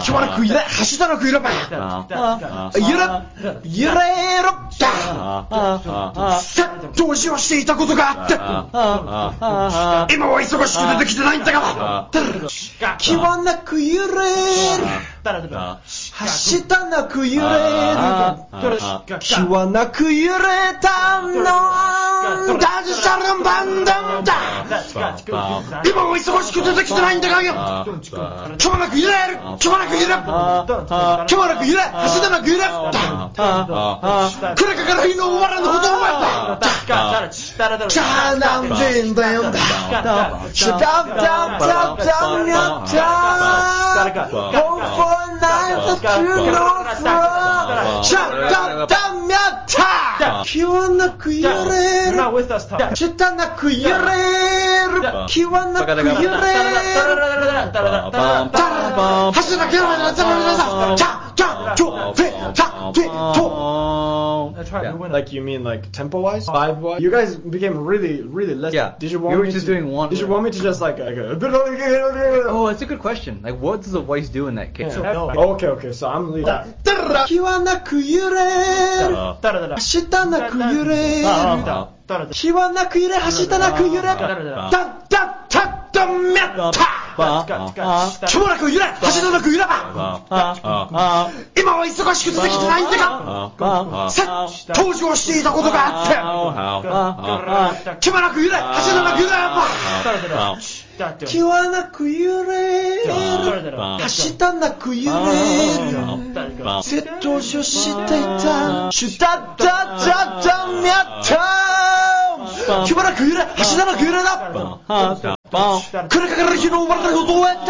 気まなく揺れ走ったなく揺れば揺れろ当時はしていたことがあって今は忙しく出てきてないんだが気はなく揺れる走ったなく揺れる気はなく揺れたのダジャルバンダンだ今は忙しく出てきてないんだがよ気はなく揺れる気はなく揺れる気はなく揺れ走ったなく揺れこれから日の終わらぬほど終わったじゃあなんでいいんだよシャダブダブダブダブやったHope for a night that you know fromシャダブダブやった気はなく揺れるシャダなく揺れる気はなく揺れる走らなきゃならチャチャチョフェチャフェト Like you mean like tempo wise, vibe wise? You guys became really less. Yeah. Did you want me just doing one. Did you want me to just like Oh, that's a good question. Like, what does the voice do in that case? Okay. So I'm leading. 気はなく揺れ走ったなく揺れ気はなく揺れ走ったなく揺れダッダッタッダミャッタ気はなく揺れ走ったなく揺れ今は忙しく出てきてないんだが当時はしていたことがあって気はなく揺れ走ったなく揺れ気はなく揺れ走ったなく揺れ瀬戸女していたシュダッダッダッダミャッタ気はなく揺れ走ったなく揺れだこれから日の終わりのことをやった